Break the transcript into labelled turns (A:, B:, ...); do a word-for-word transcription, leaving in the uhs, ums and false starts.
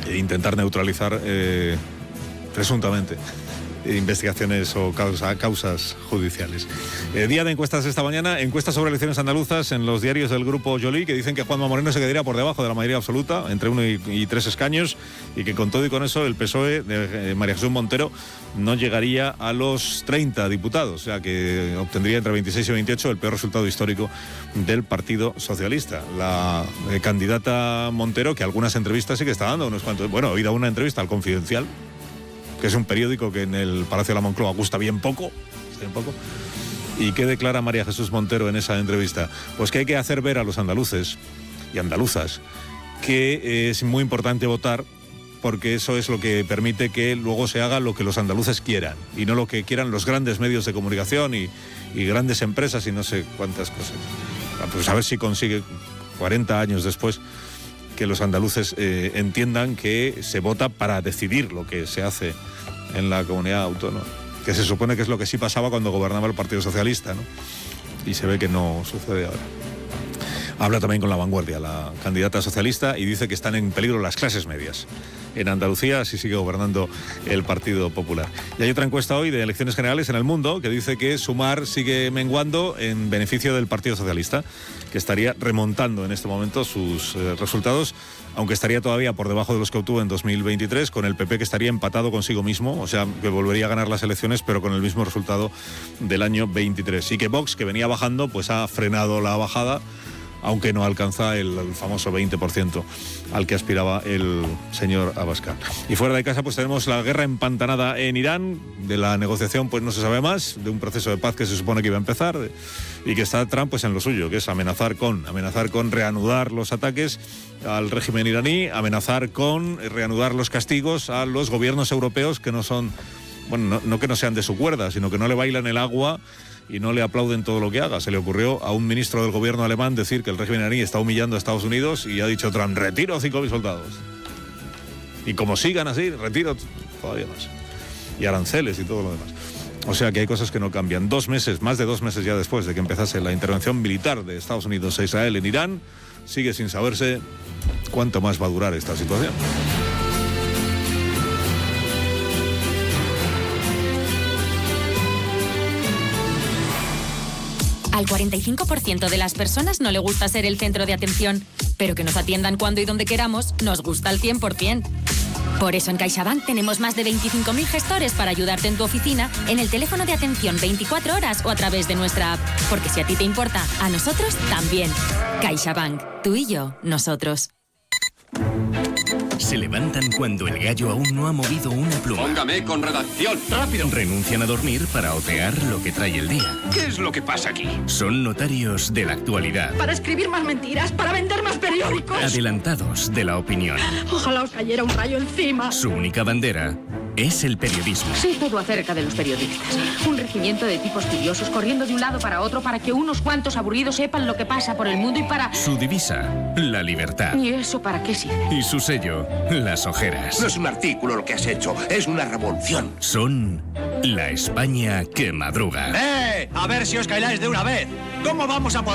A: e intentar neutralizar eh, presuntamente investigaciones o causa, causas judiciales. Eh, día de encuestas esta mañana, encuestas sobre elecciones andaluzas en los diarios del grupo Joly, que dicen que Juanma Moreno se quedaría por debajo de la mayoría absoluta, entre uno y, y tres escaños, y que con todo y con eso el P S O E de eh, María Jesús Montero no llegaría a los treinta diputados, o sea que obtendría entre veintiséis y veintiocho, el peor resultado histórico del Partido Socialista. La eh, candidata Montero, que algunas entrevistas sí que está dando unos cuantos, bueno, he ido a una entrevista al Confidencial, que es un periódico que en el Palacio de la Moncloa gusta bien poco, bien poco. ¿Y qué declara María Jesús Montero en esa entrevista? Pues que hay que hacer ver a los andaluces y andaluzas que es muy importante votar, porque eso es lo que permite que luego se haga lo que los andaluces quieran y no lo que quieran los grandes medios de comunicación y, y grandes empresas y no sé cuántas cosas. Pues a ver si consigue cuarenta años después que los andaluces eh, entiendan que se vota para decidir lo que se hace en la comunidad autónoma, que se supone que es lo que sí pasaba cuando gobernaba el Partido Socialista, ¿no? Y se ve que no sucede ahora. Habla también con La Vanguardia, la candidata socialista, y dice que están en peligro las clases medias en Andalucía si sigue gobernando el Partido Popular. Y hay otra encuesta hoy de elecciones generales en El Mundo que dice que Sumar sigue menguando en beneficio del Partido Socialista, que estaría remontando en este momento sus eh, resultados, aunque estaría todavía por debajo de los que obtuvo en dos mil veintitrés, con el P P que estaría empatado consigo mismo, o sea, que volvería a ganar las elecciones, pero con el mismo resultado del año veintitrés. Y que Vox, que venía bajando, pues ha frenado la bajada, aunque no alcanza el, el famoso veinte por ciento al que aspiraba el señor Abascal. Y fuera de casa pues tenemos la guerra empantanada en Irán, de la negociación pues no se sabe más, de un proceso de paz que se supone que iba a empezar, de, y que está Trump pues en lo suyo, que es amenazar con, amenazar con reanudar los ataques al régimen iraní, amenazar con reanudar los castigos a los gobiernos europeos que no son, bueno, no, no que no sean de su cuerda, sino que no le bailan el agua y no le aplauden todo lo que haga. Se le ocurrió a un ministro del gobierno alemán decir que el régimen iraní está humillando a Estados Unidos y ha dicho Trump, retiro cinco mil soldados. Y como sigan así, retiro todavía más. Y aranceles y todo lo demás. O sea que hay cosas que no cambian. Dos meses, más de dos meses ya después de que empezase la intervención militar de Estados Unidos e Israel en Irán, sigue sin saberse cuánto más va a durar esta situación.
B: Al cuarenta y cinco por ciento de las personas no le gusta ser el centro de atención, pero que nos atiendan cuando y donde queramos nos gusta al cien por ciento. Por eso en CaixaBank tenemos más de veinticinco mil gestores para ayudarte en tu oficina, en el teléfono de atención veinticuatro horas o a través de nuestra app. Porque si a ti te importa, a nosotros también. CaixaBank, tú y yo, nosotros.
C: Se levantan cuando el gallo aún no ha movido una pluma.
D: Póngame con redacción, rápido.
C: Renuncian a dormir para otear lo que trae el día.
D: ¿Qué es lo que pasa aquí?
C: Son notarios de la actualidad.
E: Para escribir más mentiras, para vender más periódicos.
C: Adelantados de la opinión.
E: Ojalá os cayera un rayo encima.
C: Su única bandera es el periodismo.
F: Sé todo acerca de los periodistas. Un regimiento de tipos curiosos corriendo de un lado para otro para que unos cuantos aburridos sepan lo que pasa por el mundo y para...
C: Su divisa, la libertad.
F: ¿Y eso para qué sirve?
C: Y su sello, las ojeras.
G: No es un artículo lo que has hecho, es una revolución.
C: Son la España que madruga.
H: ¡Eh! A ver si os caigáis de una vez. ¿Cómo vamos a poder